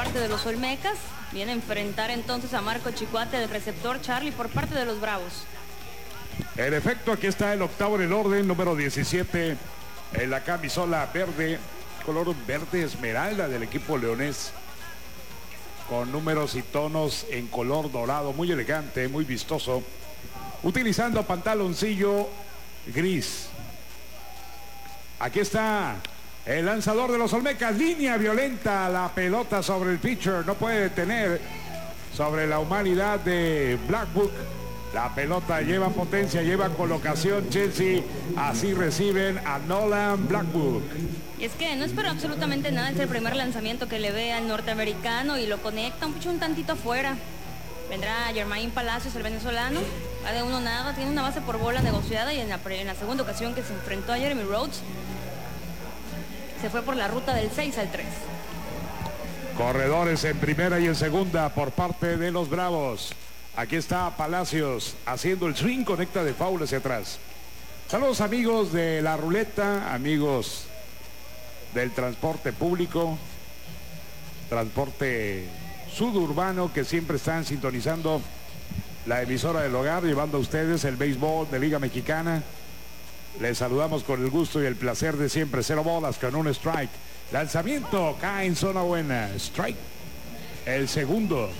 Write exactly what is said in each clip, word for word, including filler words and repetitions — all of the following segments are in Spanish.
parte de los Olmecas. Viene a enfrentar entonces a Marco Chicoate, del receptor Charlie, por parte de los Bravos. En efecto, aquí está el octavo en el orden, número diecisiete, en la camisola verde, color verde esmeralda del equipo leonés, con números y tonos en color dorado, muy elegante, muy vistoso, utilizando pantaloncillo gris. Aquí está el lanzador de los Olmecas, línea violenta, la pelota sobre el pitcher, no puede detener sobre la humanidad de Blackbook. La pelota lleva potencia, lleva colocación Chelsea, así reciben a Nolan Blackbook. Y es que no espero absolutamente nada, es el primer lanzamiento que le ve al norteamericano y lo conecta un, un tantito afuera. Vendrá Germain Palacios, el venezolano, va de uno nada, tiene una base por bola negociada y en la, en la segunda ocasión que se enfrentó a Jeremy Rhodes, se fue por la ruta del seis al tres. Corredores en primera y en segunda por parte de los Bravos. Aquí está Palacios haciendo el swing, conecta de foul hacia atrás. Saludos amigos de la ruleta, amigos del transporte público, transporte suburbano, que siempre están sintonizando la emisora del hogar, llevando a ustedes el béisbol de Liga Mexicana. Les saludamos con el gusto y el placer de siempre. Cero bolas con un strike. Lanzamiento, cae en zona buena. Strike. El segundo.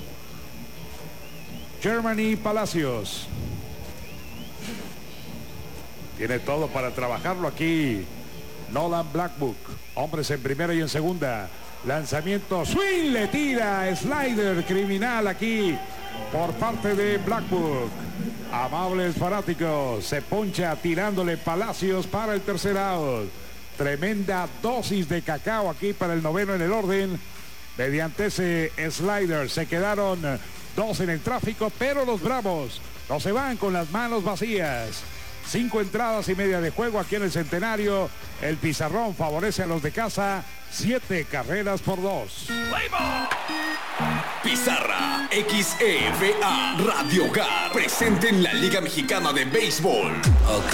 Germany Palacios. Tiene todo para trabajarlo aquí. Nolan Blackbook. Hombres en primera y en segunda. Lanzamiento, swing, le tira. Slider criminal aquí por parte de Blackbook. Amables fanáticos, se poncha tirándole Palacios para el tercer out. Tremenda dosis de cacao aquí para el noveno en el orden. Mediante ese slider se quedaron dos en el tráfico, pero los Bravos no se van con las manos vacías. Cinco entradas y media de juego aquí en el Centenario. El pizarrón favorece a los de casa. Siete carreras por dos. Pizarra X E V A Radio Hogar, presente en la Liga Mexicana de Béisbol. Ok.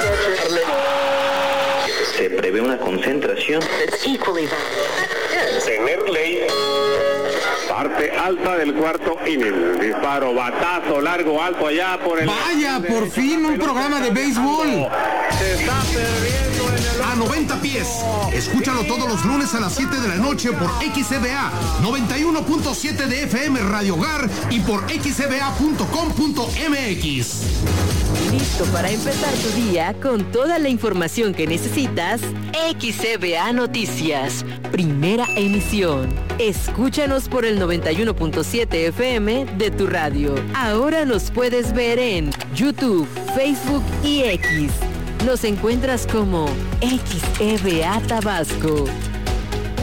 Se prevé una concentración. Tener ley. Parte alta del cuarto inning. Disparo, batazo, largo, alto allá por el... Vaya, por fin un programa de béisbol. Se está perdiendo en el... A noventa pies. Escúchalo todos los lunes a las siete de la noche por X E V A noventa y uno punto siete de F M Radio Hogar y por x e v a punto com punto m x. Listo para empezar tu día con toda la información que necesitas. X E V A Noticias, primera emisión. Escúchanos por el noventa y uno punto siete F M de tu radio. Ahora nos puedes ver en YouTube, Facebook y X. Nos encuentras como X E V A Tabasco.